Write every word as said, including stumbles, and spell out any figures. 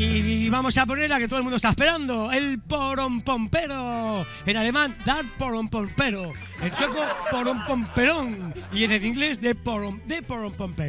Y vamos a poner la que todo el mundo está esperando, el porompompero. En alemán, dar porompompero. En sueco, porompomperón. Y en el inglés, de porom, de porompompero.